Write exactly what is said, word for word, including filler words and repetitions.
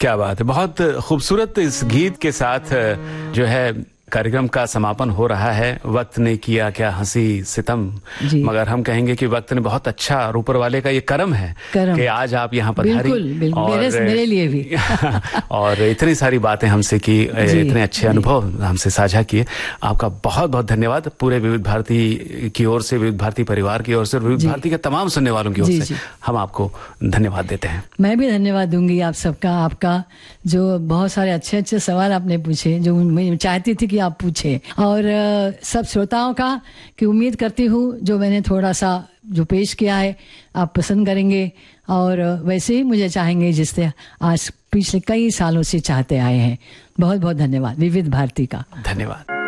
क्या बात है, बहुत खूबसूरत इस गीत के साथ जो है कार्यक्रम का समापन हो रहा है। वक्त ने किया क्या हंसी सितम, मगर हम कहेंगे कि वक्त ने बहुत अच्छा, और ऊपर वाले का ये करम है करम। कि आज आप यहाँ पधारी। बिल्कुल, बिल्कुल, और मेरे, मेरे लिए भी और इतनी सारी बातें हमसे की, इतने अच्छे अनुभव हमसे साझा किए। आपका बहुत बहुत धन्यवाद। पूरे विविध भारती की ओर से, विविध भारती परिवार की ओर से, विविध भारती के तमाम सुनने वालों की ओर से हम आपको धन्यवाद देते हैं। मैं भी धन्यवाद दूंगी आप सबका, आपका जो बहुत सारे अच्छे अच्छे सवाल आपने पूछे, जो मैं चाहती थी कि आप पूछे, और सब श्रोताओं का कि उम्मीद करती हूँ जो मैंने थोड़ा सा जो पेश किया है आप पसंद करेंगे, और वैसे ही मुझे चाहेंगे जिससे आज पिछले कई सालों से चाहते आए हैं। बहुत बहुत धन्यवाद विविध भारती का। धन्यवाद।